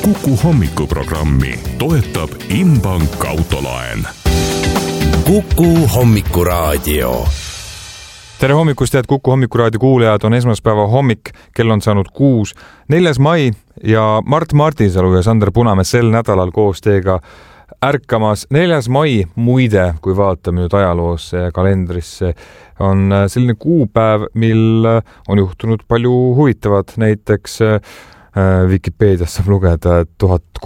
Kuku hommikuprogrammi toetab Inbank autolaen. Kuku hommikuraadio. Tere hommikust, head Kuku hommikuraadio kuulajad, on esmaspäeva hommik, kell on saanud 6. 4. mai ja Mart Martinsalu ja Sander Punamäe sel nädalal koos teiega ärkamas. 4. mai, muide, kui vaatame nüüd ajaloosse ja kalendrisse, on selline kuupäev, mil on juhtunud palju huvitavat. Näiteks Vikipeedias saab lugeda, et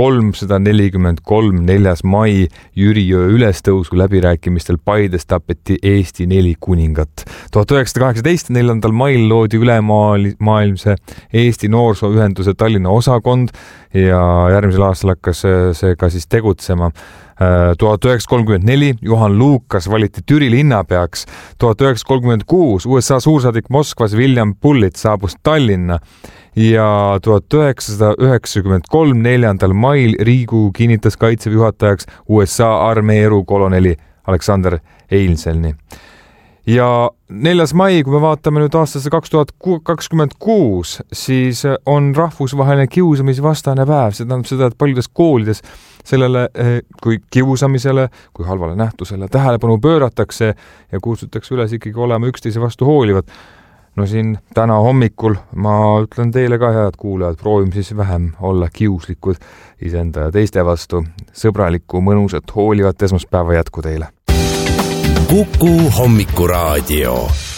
1343 4. mai Jürijõe ülestõusu läbirääkimistel Paides tapeti Eesti 4 kuningat. 1918 4. mail loodi ülemaailmse Eesti noorsooühenduse Tallinna osakond ja järgmisel aastal hakkas see ka siis tegutsema. 1934 Johan Lukas valiti Türi linnapeaks. 1936 USA suursaadik Moskvas William Bullitt saabus Tallinna ja 1993 4. mail Riigikogu kinnitas Kaitseväe juhatajaks USA armee erukoloneli Alexander Einselni. Ja 4. mai, kui me vaatame nüüd aastasse 2026, siis on rahvusvaheline kiusamisvastane päev. See tähendab seda, et paljudes koolides sellele kui kiusamisele, kui halvale nähtusele tähelepanu pööratakse ja kutsutakse üles ikkagi olema üksteise vastu hoolivad. No siin täna hommikul ma ütlen teile ka, head kuulajad, proovime siis vähem olla kiuslikud iseenda ja teiste vastu. Sõbralikku, mõnusat, hoolivat esmaspäeva jätku teile. Kuku hommikuraadio.